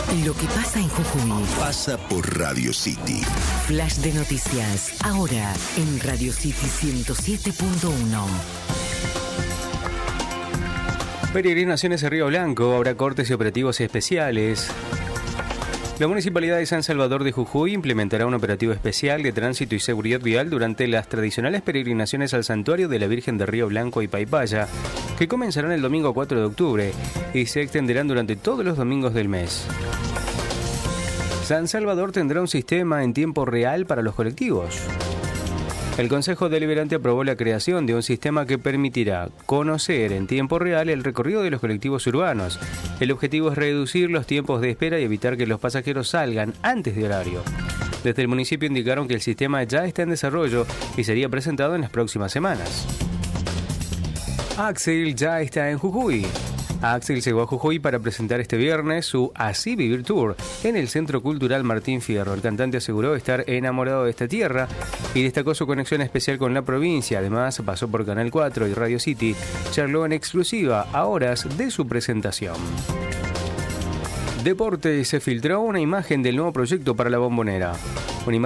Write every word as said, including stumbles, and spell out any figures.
Lo que pasa en Jujuy pasa por Radio City. Flash de noticias, ahora en Radio City ciento siete punto uno. Peregrinaciones a Río Blanco, habrá cortes y operativos especiales. La Municipalidad de San Salvador de Jujuy implementará un operativo especial de tránsito y seguridad vial durante las tradicionales peregrinaciones al Santuario de la Virgen de Río Blanco y Paipaya, que comenzarán el domingo cuatro de octubre y se extenderán durante todos los domingos del mes. San Salvador tendrá un sistema en tiempo real para los colectivos. El Consejo Deliberante aprobó la creación de un sistema que permitirá conocer en tiempo real el recorrido de los colectivos urbanos. El objetivo es reducir los tiempos de espera y evitar que los pasajeros salgan antes de horario. Desde el municipio indicaron que el sistema ya está en desarrollo y sería presentado en las próximas semanas. Axel ya está en Jujuy. Axel llegó a Jujuy para presentar este viernes su Así Vivir Tour en el Centro Cultural Martín Fierro. El cantante aseguró estar enamorado de esta tierra y destacó su conexión especial con la provincia. Además, pasó por Canal cuatro y Radio City. Charló en exclusiva a horas de su presentación. Deporte, se filtró una imagen del nuevo proyecto para la Bombonera.